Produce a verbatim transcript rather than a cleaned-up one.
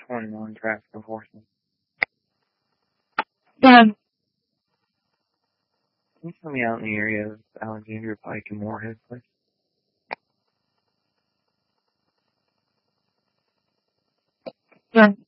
twenty-one traffic enforcement. Done. Can you tell me out in the area of Alexandria Pike and Moorhead, please? Done.